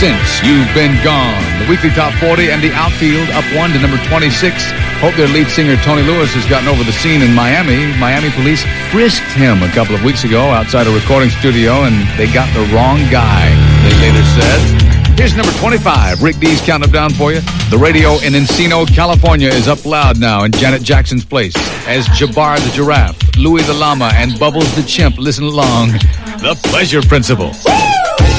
Since You've Been Gone. The weekly top 40 and the outfield up 1 to number 26. Hope their lead singer Tony Lewis has gotten over the scene in Miami. Miami police frisked him a couple of weeks ago outside a recording studio, and they got the wrong guy, they later said. Here's number 25. Rick D's counting them down for you. The radio in Encino, California is up loud now in Janet Jackson's place as Jabbar the Giraffe, Louis the Llama, and Bubbles the Chimp listen along. The Pleasure Principle.